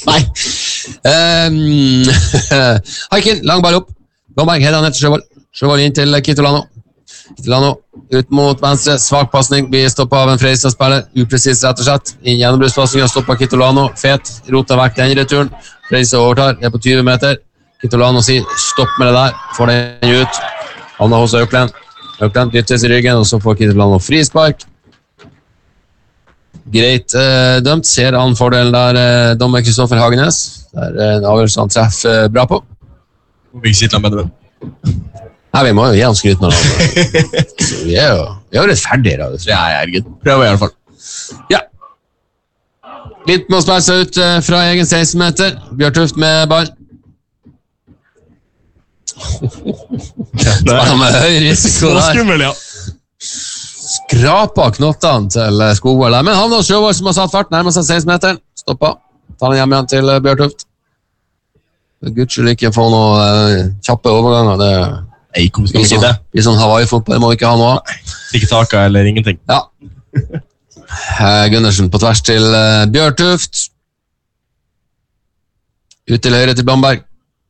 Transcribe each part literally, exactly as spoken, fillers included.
Nei. Um, Haikin, lang ball opp. Blomberg, header ned til Sjøvold. Sjøvold inn til Kitolano. Kitolano ut mot venstre. Svak passning, blir stoppet av en Freistad-spiller. Upresis rett og slett. Gjennombruddspassningen stoppet Kitolano. Fet, rota vekk den returen. Freistad overtar, er på tjue meter. Kitolano sier stopp med det der. Får den ut. Han er hos Økland. Økland dyttes i ryggen, og så får Kitolano frispark. Greit eh, dømt. Ser han fordelen der, eh, dommer Kristoffer Hagenes. Det er en avgjørelse han treffer eh, bra på. Vi sitter med det. Nei, vi må jo gi han skryt når han så vi er jo, vi er jo rettferdige da. Ja, jeg prøver i alle fall. Ja. Litt må spille seg ut uh, fra egen seksten meter. Bjørn Tuft med ball. Spiller med høy risiko der. Skummel, ja. Skrapa knottene til Skogvold der. Men han og Sjøvold som har satt fart nærmest seg seksten meter. Stoppa. Ta den hjem igjen til uh, Bjørn Tuft. Gudskyld ikke få noe uh, kjappe overganger. Det Nei, kom skal vi si det. I sånn Hawaii-fotball må vi ikke ha noe. Ikke taka eller ingenting. Ja. uh, Gundersen på tvers til uh, Bjørn Tuft. Ut til høyre til Blomberg.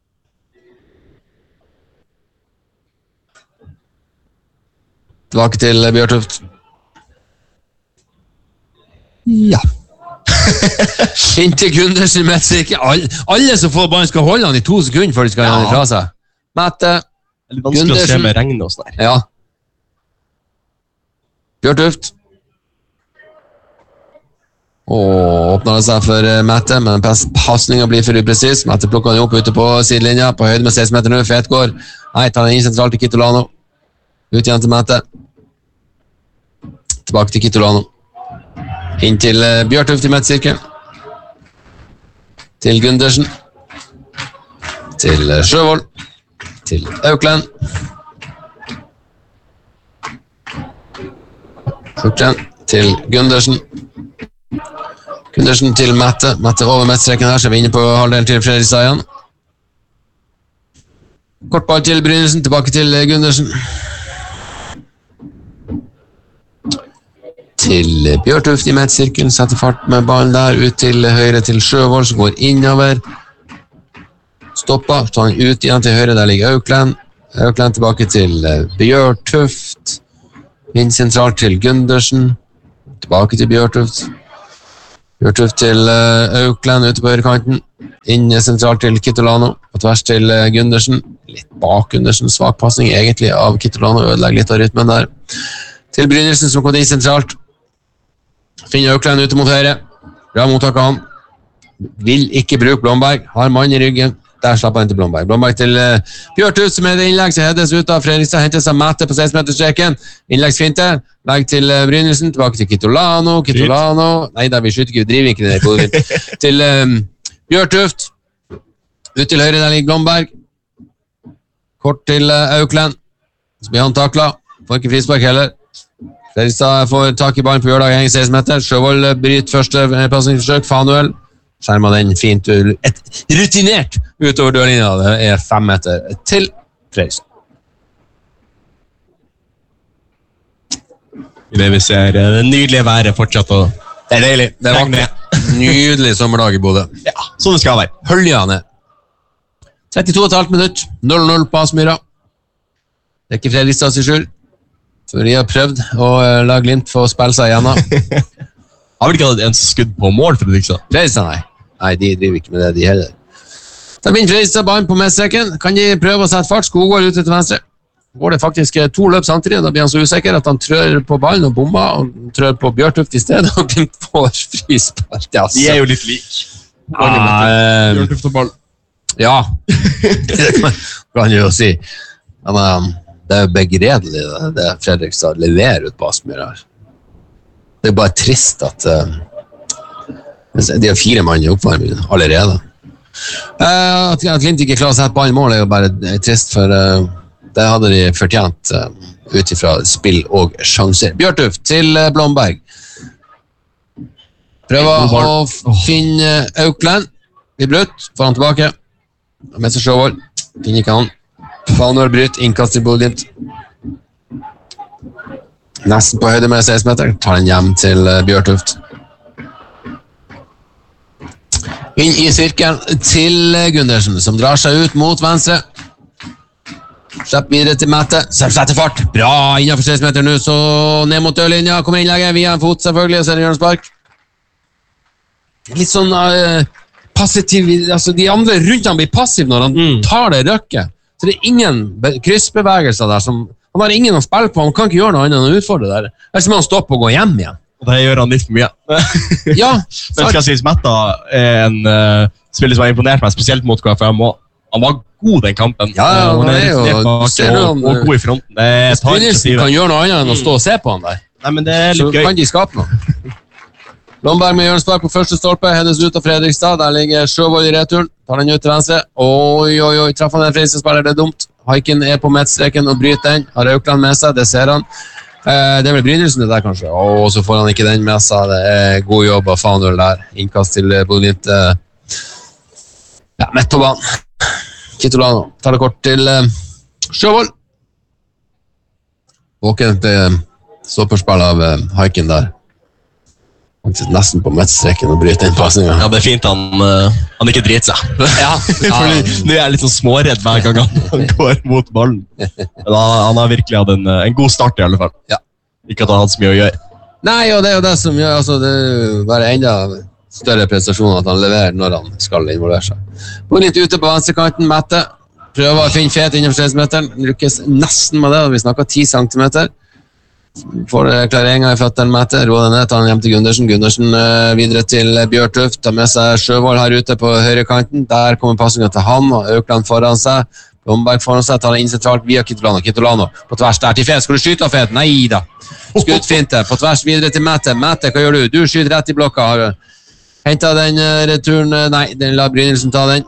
Tilbake til uh, Bjørn Tuft. Ja. Inn til Gundersen med et alle, alle som får ballen skal holde han i to sekunder før de skal ha han ifra seg. Mette, litt vanskelig å se med regn og sånn her. Ja. Bjørn Tuft. Og åpner det seg for Mette, men passningen blir for upresis. Mette plukker den opp ute på sidelinja, på høyde med seksten meter nå. Fetgård. Nei, tar den inn sentralt til Kitolano. Ut igjen til Mette. Tilbake til Kitolano. Inn til uh, Bjørn Tuft i midtsirkel. Til Gundersen. Til uh, Sjøvold. Til Økland. Økland til Gundersen. Gundersen til Mette. Mette over midtstreken her, så er vi inne på halvdelen til Fredrikstad igjen. Kort ball til Brynesen, tilbake til uh, Gundersen. Til Bjørn Tuft i midtsirkelen, setter fart med ballen der, ut til høyre til Sjøvold, som går innover. Stopper, tar han ut igjen til høyre, der ligger Økland. Økland tilbake til Bjørn Tuft. Inn sentralt til Gundersen. Tilbake til Bjørn Tuft. Bjørn Tuft til Økland, ute på høyrekanten. Inn sentralt til Kitolano, på tvers til Gundersen. Litt bak Gundersen, svak passning egentlig av Kitolano, ødelegger litt av rytmen der. Til Brynesen som kom inn sentralt. Finner Økland ute mot høyre. Bra mottak av han. Vil ikke bruke Blomberg. Har mann i ryggen. Der slapp han til Blomberg. Blomberg til uh, Bjørn Tuft som er det innlegg, så hedes ut av Fredrikstad. Henter seg Mette på seksten meter streken. Innleggsfinte. Legg til uh, Brynesen. Tilbake til Kitolano. Kitolano. Nei, der vi skyter ikke. Vi driver ikke det. til um, Bjørn Tuft. Ut til høyre, der ligger Blomberg. Kort til uh, Økland. Så blir han taklet. Får ikke frispark heller. Fredrikstad får tak i ballen på Jørdag, henger seksten meter. Sjøvold bryter første passningsforsøk. Fanuel skjermer den fint. Et rutinert utover dørlinja. Det er fem meter til Fredrikstad. Det vi ser, det nydelige været fortsatt. Og det er deilig. Det er vakkert. Nydelig sommerdag i Bodø. Ja, sånn det skal være. Hølja ned. trettito og et halvt minutt. null null på Aspmyra. Det er ikke Fredrikstad sin skyld. For de har prøvd å la Glimt få spille seg igjennom. Har vel ikke hatt en skudd på mål, Fredrikstad? Fredrikstad, nei. Nei, de driver ikke med det, de heller. Da begynner Fredrikstad ballen på midtstreken. Kan de prøve å sette fart? Skogvold ute til venstre. Går det faktisk to løp samtidig, da blir han så usikker at han trør på ballen og bomber, og trør på Bjørn Tuft i stedet, og Glimt får frispark. Altså. De er jo litt lik. Ah, Bjørn Tuft og ball. Ja, det kan, kan jeg jo si. Men um, det er jo begredelig det Fredrikstad leverer ut på Aspmyra her. Det er bare trist at uh, de har fire mann i oppvarmingen allerede. Uh, at Glimt ikke klarer å sette ballen i mål er jo bare trist, for uh, det hadde de fortjent uh, ut ifra spill og sjanser. Bjørn Tuft til uh, Blomberg. Prøver å finne Økland. Blir brutt, får han tilbake. Med seg Sjøvold. Finner ikke han. Fanuel bryter, innkast til Bodø-Glimt. Nesten på høyde med seksten meter. Tar den hjem til uh, Bjørn Tuft. Inn i sirkelen til Gundersen, som drar seg ut mot venstre. Slipp videre til Mette, setter fart. Bra, innenfor seks meter nå, så ned mot dørlinja. Kommer innlegget via en fot, selvfølgelig, og så er det hjørnespark. Litt sånn uh, passiv, altså de andre rundt han blir passiv når han mm. tar det røkket. Så det er ingen kryssbevegelser der som, han har ingen å spille på, han kan ikke gjøre noe annet enn å utfordre der. Ellers må han stoppe og gå hjem igjen. Og det gjør han litt for mye. Ja. Men skal jeg si, Metta er en uh, spiller som har imponert meg, spesielt mot K F M. Han var god den kampen. Ja, ja han er, er jo og, og, og god i fronten. Brynildsen kan gjøre noe annet enn å stå og se på han der. Nei, men det er litt så gøy. Så kan de skape noe. Lomberg med hjørnespark på første stolpe, hennes ut av Fredrikstad. Der ligger Sjøvold i returen. Tar den ut til venstre. Oi, oi, oi, treffer han en Fredrikstad-spiller, det er dumt. Haiken er på midtstreken og bryter den. Har Aukland med seg, det ser han. Eh, det er vel Brynildsen det der, kanskje. Og så får han ikke den med seg. Det er god jobb av Fanuel der. Innkast til Bodø-Glimt. Ja, midt på banen. Kitolano tar det kort til uh, Sjøvold. Våkent uh, stopperspill av uh, Haiken der. Han sitter nesten på midtstreken og bryter inn passningen. Ja, det er fint han, uh, han ikke driter seg. Ja. Fordi nå er jeg litt sånn småredd hver gang han går mot ballen. Men han, han har virkelig hatt en, en god start i alle fall. Ja. Ikke at han hadde så mye å gjøre. Nei, og det er jo det som gjør, altså, det er bare enda større prestasjon at han leverer når han skal involvere seg. Litt ute på venstrekanten, Mette. Prøver å finne fet innenfor seksmeteren. Lykkes nesten med det, vi snakker ti centimeter. Får klareringen i føtteren, Mette. Roer den ned, tar den hjem til Gundersen. Gundersen uh, videre til Bjørtuft. Tar med seg Sjøvold her ute på høyrekanten. Der kommer passingen til han, og Aukland foran seg. Blomberg foran seg, tar den inn sentralt via Kitolano. Kitolano på tvers der til Fet. Skal du skyte av Fet? Nei da. Skuddfinte. På tvers videre til Mette. Mette, hva gjør du? Du skyter rett i blokka. Har du hentet den returen? Nei, den la Brynildsen ta den.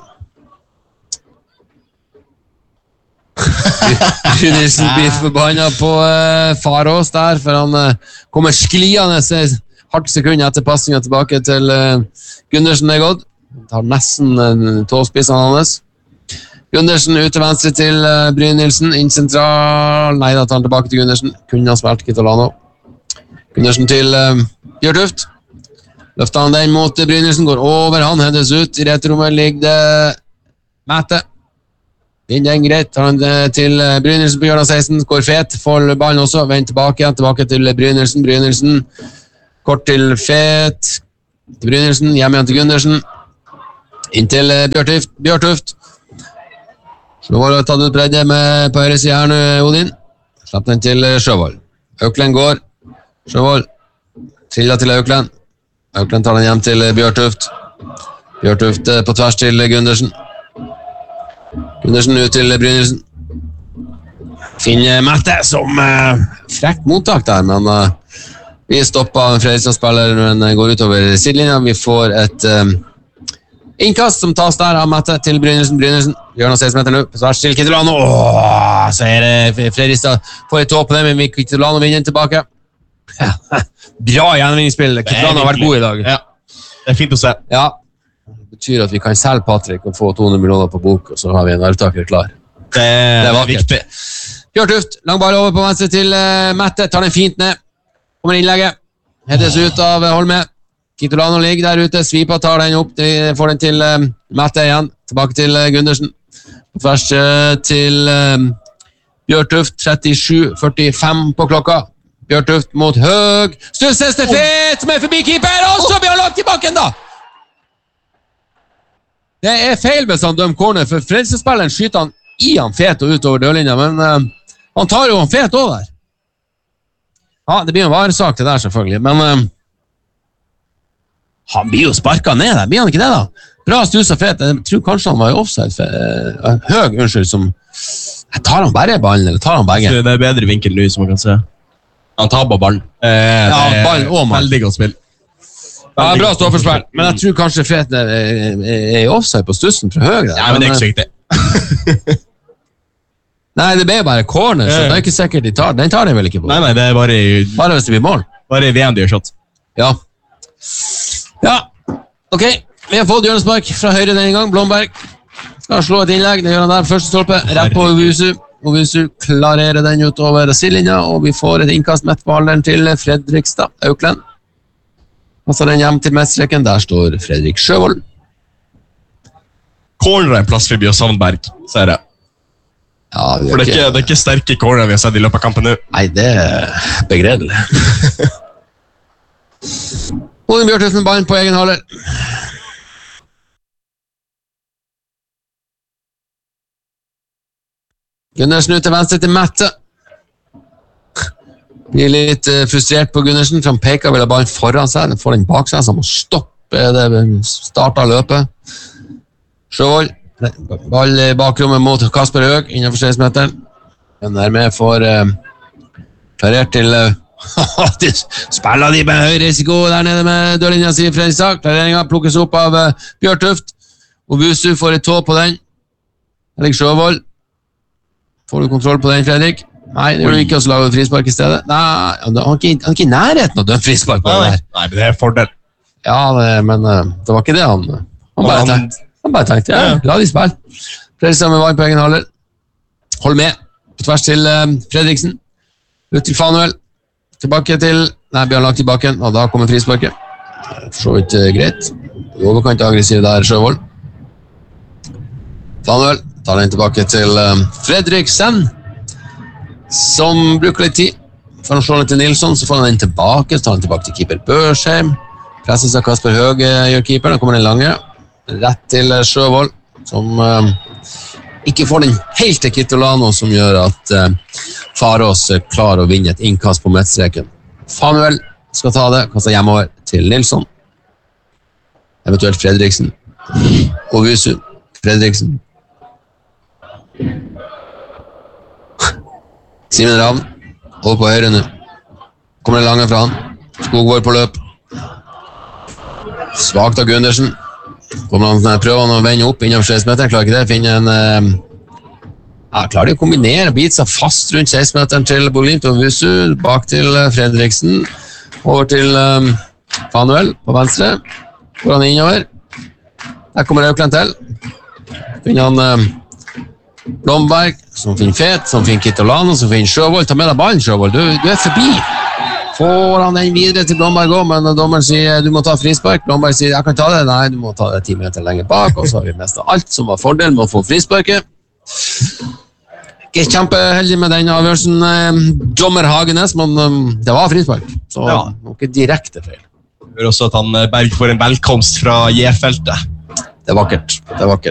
Brynildsen blir forbannet på uh, Farås der, for han uh, kommer skliende hardt sekund etter passingen tilbake til uh, Gundersen er gått. Tar nesten uh, tåspissene hans. Gundersen ut til venstre til uh, Brynildsen, inn sentral. Nei, da tar han tilbake til Gundersen. Kunne ha smelt Kitolano. Gundersen til uh, Bjørtuft. Løfter han den mot Brynildsen, går over, han hendes ut. I retrommet ligger det Mette. Vinner den greit, tar han til Brynildsen på hjørnet seksten, går Fet, får ballen også, vender tilbake igjen, tilbake til Brynildsen. Brynildsen, kort til Fet, til Brynildsen, hjem igjen til Gundersen. Inn til Bjørtuft. Bjørtuft. Sjøvold har tatt ut bredde med på høyre side her nå, Odin. Slapp den til Sjøvold. Aukland går. Sjøvold. Triller til Aukland. Aukland tar den hjem til Bjørtuft. Bjørtuft på tvers til Gundersen. Gundersen ut til Brynildsen. Finner Mette som uh, frekt mottak der, men uh, vi stopper en Fredrikstad-spiller når den går utover sidelinja. Vi får et um, innkast som tas der av Mette til Brynildsen. Brynildsen gjør noe seks meter nå, på tvers til Kitolano. Åh, så er det Fredrikstad. Får et tå på det, men Kitolano vinner tilbake. Bra gjenvinningsspill. Kitolano har vært god i dag. Ja, det er fint å se. Ja, det betyr at vi kan selge Patrick og få to hundre millioner på bok, og så har vi en arvtaker klar. Det, det er viktig. Bjørtuft, lang ball over på venstre til uh, Mette, tar den fint ned. Kommer innlegget. Hedes ut av uh, Holme. Kitolano ligger der ute, Svipa tar den opp, de får den til uh, Mette igjen. Tilbake til uh, Gundersen. På tvers uh, til uh, Bjørtuft, trettisju førtifem på klokka. Bjørtuft mot Høg. Stusses til Fet, som er forbi keeper, og så blir han lagt i bakken da! Det er feil hvis han dømmer corner, for Fredrikstad-spilleren skyter han i han Fet og utover dørlinja, men uh, han tar jo han Fet også der. Ja, det blir en varesak til der selvfølgelig, men uh, han blir jo sparket ned der, blir han ikke det da? Bra stus av Fet, jeg tror kanskje han var i offside, uh, Høg, unnskyld, som tar han bare ballen, eller tar han begge? Det er bedre vinkel nå, som man kan se. Han tar på ballen. Eh, ja, ballen og mann. Veldig godt spill. Ja, bra ståforspill, men jeg tror kanskje Fet er, er, er i offside på stussen fra høyre. Ja, men det er ikke så viktig. Nei, det ble bare corner, så det er ikke sikkert de tar. Den tar de vel ikke på? Nei, nei, det er bare i... Bare hvis det blir mål? Bare i V M de gjør shot. Ja. Ja, ok. Vi har fått hjørnespark fra høyre denne gang. Blomberg skal slå et innlegg. Det gjør han der på første stolpe. Rett på Ovusu. Ovusu klarerer den utover sidelinja, og vi får et innkast midt på alderen til Fredrikstad. Aukland. Altså den hjem til midtstreken, der står Fredrik Sjøvold. corner en plass forbi og Sandberg, ser jeg. Ja, det, For det er, ikke, det er ikke sterke corner vi har sett i løpet av kampen nå. Nei, det er begredelig. Odin Bjørtuft med ballen på egen halvdel. Gundersen ut til venstre til Mette. Blir litt uh, frustrert på Gundersen, for han peker vel av ballen foran seg. Den får den bak seg, så han må stoppe det startet løpet. Sjøvold, ball i bakrommet mot Kasper Høg, innenfor seksten meteren. Den der med får uh, klarert til... Uh, de spiller de med høy risiko der nede med dørlinja si Fredrikstad. Klareringen plukkes opp av uh, Bjørtuft. Og Vusu får et tå på den. Der ligger Sjøvold. Får du kontroll på den, Fredrik? Nei, det gjør du ikke, å lage frispark i stedet. Nei, han er ikke, han er ikke i nærheten å dømme frispark på nei, det der. Nei, men det er fordel. Ja, det, men uh, det var ikke det han... Han bare tenkte, han bare tenkte ja, la de spille. Fredrikstad med vann på egen halvdel. Hold med. På tvers til uh, Fredriksen. Ut til Fanuel. Tilbake til... Nei, Bjørn lagt tilbake, og da kommer frisparket. Så vidt uh, greit. Overkant aggressiv der, Sjøvold. Fanuel tar den tilbake til uh, Fredriksen, som bruker litt tid. For å slå den til Nilsson, så får han den tilbake, så tar han tilbake til keeper Børsheim. Presses av Kasper Høge, gjør keeperen, og kommer den lange. Rett til uh, Sjøvold, som uh, ikke får den helt til Kitolano, som gjør at uh, Farås uh, klarer å vinne et innkast på midtstreken. Fanuel skal ta det, kaster hjemover til Nilsson. Eventuelt Fredriksen. Og Vusu. Fredriksen. Simen Ravn. Over på høyre nå. Kommer det lange fra han. Skogvår på løp. Svagt av Gundersen. Kommer han, prøver han å vende opp innenfor seksten meter. Klarer ikke det. Finner en... Uh, ja, klarer de å kombinere. Bite seg fast rundt seksten meteren til Boglimt og Vusu. Bak til uh, Fredriksen. Over til um, Fanuel på venstre. Går han innover. Der kommer Aukland til. Finner han um, Blomberg, som finner Fet, som finner Kitolano, som finner Sjøvold. Ta med deg ballen, Sjøvold. Du, du er forbi. Får han den videre til Blomberg også, men dommeren sier du må ta frispark. Blomberg sier jeg kan ta det. Nei, du må ta det ti meter lenger bak, og så har vi mestet alt som var fordel med å få frisparket. Ikke kjempeheldig med den avgjørelsen, eh, dommer Hagenes, men um, det var frispark. Så ja. Noe direkte feil. Jeg hører også at han Berg får en velkomst fra J-feltet. Det er vakkert, det er vakkert.